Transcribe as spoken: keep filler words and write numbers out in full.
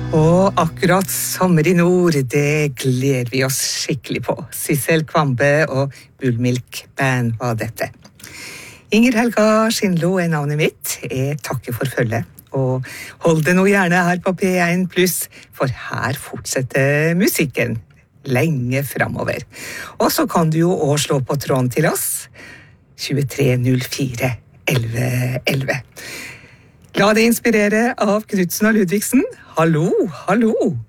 Og akkurat sommer i nord, det gleder vi oss skikkelig på. Sissel Kvambe og Bullmilk Band var dette. Inger Helga Skindlo er navnet mitt. Jeg takker for følget. Og hold det nå gjerne her på P en pluss, for her fortsetter musikken lenge fremover. Og så kan du jo også slå på tråden til oss. tjuetre null fire elleve elleve. La det inspirere av Knudsen og Ludvigsen. Hallo, hallo!